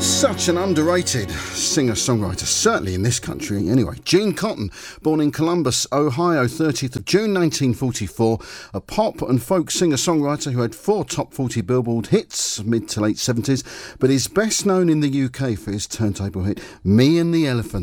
Such an underrated singer-songwriter, certainly in this country anyway. Gene Cotton, born in Columbus, Ohio, 30th of June 1944, a pop and folk singer-songwriter who had 4 top 40 Billboard hits mid to late 70s, but is best known in the UK for his turntable hit Me and the Elephant.